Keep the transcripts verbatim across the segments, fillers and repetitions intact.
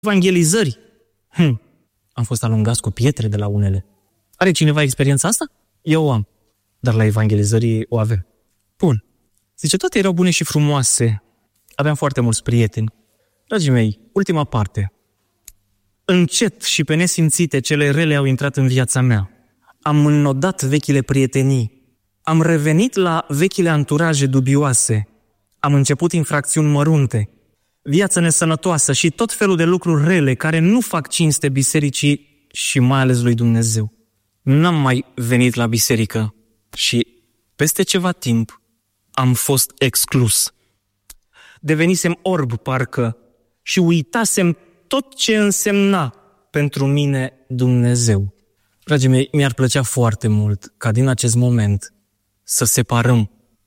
evangelizări. Hm. Am fost alungați cu pietre de la unele. Are cineva experiența asta? Eu o am. Dar la evangelizări o avem. Bun. Zice, toate erau bune și frumoase. Aveam foarte mulți prieteni. Dragii mei, ultima parte. Încet și pe nesimțite cele rele au intrat în viața mea. Am înnodat vechile prietenii. Am revenit la vechile anturaje dubioase. Am început infracțiuni mărunte. Viață nesănătoasă și tot felul de lucruri rele care nu fac cinste bisericii și mai ales lui Dumnezeu. N-am mai venit la biserică și peste ceva timp am fost exclus. Devenisem orb parcă și uitasem tot ce însemna pentru mine Dumnezeu. Dragii mei, mi-ar plăcea foarte mult ca din acest moment să separăm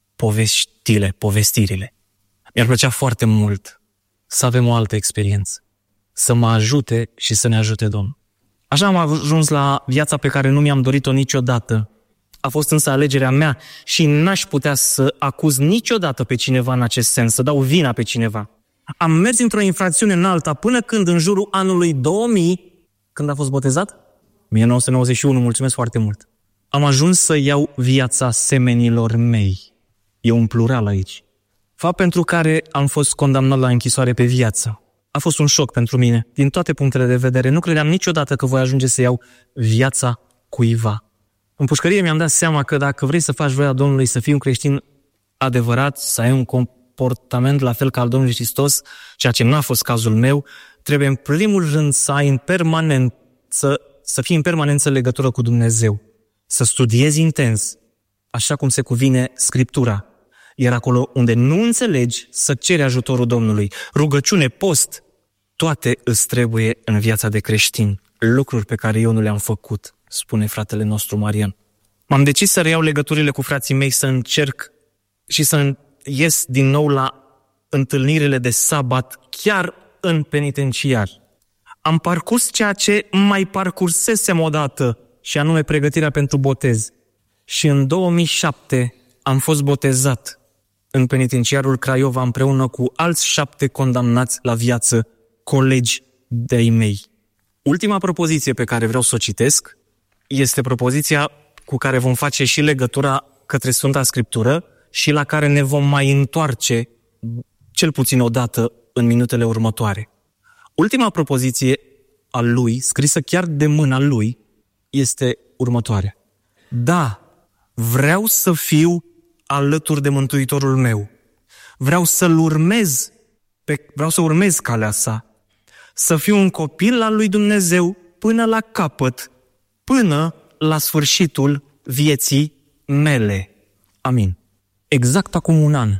poveștile, povestirile. Mi-ar plăcea foarte mult să avem o altă experiență, să mă ajute și să ne ajute Domnul. Așa am ajuns la viața pe care nu mi-am dorit-o niciodată. A fost însă alegerea mea și n-aș putea să acuz niciodată pe cineva în acest sens, să dau vina pe cineva. Am mers într-o infracțiune în alta până când în jurul anului două mii, când a fost botezat? o mie nouă sute nouăzeci și unu, mulțumesc foarte mult. Am ajuns să iau viața semenilor mei. E un plural aici. Fapt pentru care am fost condamnat la închisoare pe viață. A fost un șoc pentru mine, din toate punctele de vedere. Nu credeam niciodată că voi ajunge să iau viața cuiva. În pușcărie mi-am dat seama că dacă vrei să faci voia Domnului, să fii un creștin adevărat, să ai un comportament la fel ca al Domnului Hristos, ceea ce nu a fost cazul meu, trebuie în primul rând să ai în permanență, să fii în permanență în legătură cu Dumnezeu, să studiezi intens, așa cum se cuvine Scriptura. Iar acolo unde nu înțelegi, să ceri ajutorul Domnului. Rugăciune, post, toate îți trebuie în viața de creștin. Lucruri pe care eu nu le-am făcut, spune fratele nostru Marian. M-am decis să reiau legăturile cu frații mei, să încerc și să ies din nou la întâlnirile de sabat, chiar în penitenciar. Am parcurs ceea ce mai parcursesem odată, și anume pregătirea pentru botez. Și în două mii șapte am fost botezat în penitenciarul Craiova împreună cu alți șapte condamnați la viață, colegi de-ai mei. Ultima propoziție pe care vreau să o citesc este propoziția cu care vom face și legătura către Sfânta Scriptură și la care ne vom mai întoarce cel puțin o dată în minutele următoare. Ultima propoziție a lui, scrisă chiar de mâna lui, este următoarea. Da, vreau să fiu alături de Mântuitorul meu. Vreau să-L urmez, pe, vreau să urmez calea sa, să fiu un copil al lui Dumnezeu până la capăt, până la sfârșitul vieții mele. Amin. Exact acum un an,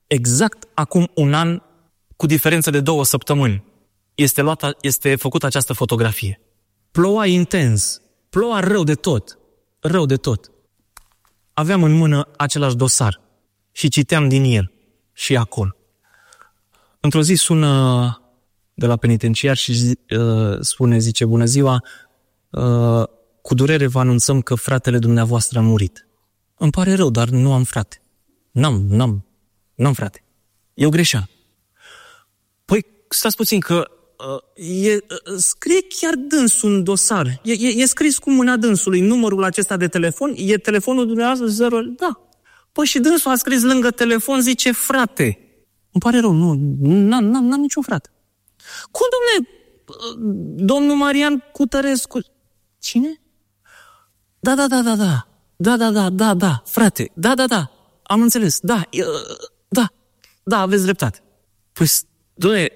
exact acum un an, cu diferență de două săptămâni, este, luată, este făcută această fotografie. Ploua intens, ploua rău de tot, rău de tot. Aveam în mână același dosar și citeam din el și acolo. Într-o zi sună de la penitenciar și zi, uh, spune, zice, bună ziua, uh, cu durere vă anunțăm că fratele dumneavoastră a murit. Îmi pare rău, dar nu am frate. N-am, n-am, n-am frate. Eu greșeam. Păi, stați puțin că uh, e, uh, scrie chiar dânsul în dosar. E, e, e scris cu mâna dânsului numărul acesta de telefon, e telefonul dumneavoastră zero. Da. Păi și dânsul a scris lângă telefon, zice frate. Îmi pare rău, nu, n-am, n-am, n-am niciun frate. Cum, domnule, domnul Marian Cutărescu? Cine? Da, da, da, da, da. Da, da, da, da, da, frate. Da, da, da. Am înțeles. Da, da, da, aveți dreptate. Păi, domnule,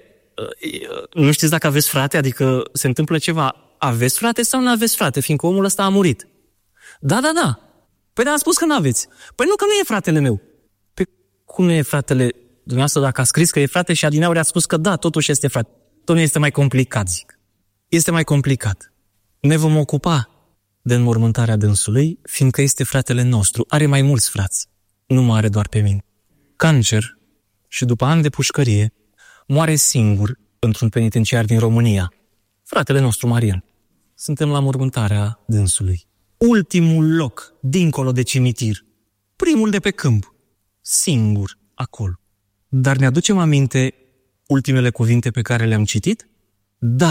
nu știți dacă aveți frate? Adică se întâmplă ceva. Aveți frate sau nu aveți frate? Fiindcă omul ăsta a murit. Da, da, da. Păi da, a spus că nu aveți. Păi nu, că nu e fratele meu. Păi cum nu e fratele dumneavoastră dacă a scris că e frate și adineauri a spus că da, totuși este frate. Dom'le, este mai complicat, zic. Este mai complicat. Ne vom ocupa de înmormântarea dânsului, fiindcă este fratele nostru. Are mai mulți frați. Nu mă are doar pe mine. Cancer și după ani de pușcărie moare singur într-un penitenciar din România. Fratele nostru Marian. Suntem la mormântarea dânsului. Ultimul loc, dincolo de cimitir. Primul de pe câmp. Singur, acolo. Dar ne aducem aminte ultimele cuvinte pe care le-am citit? Da,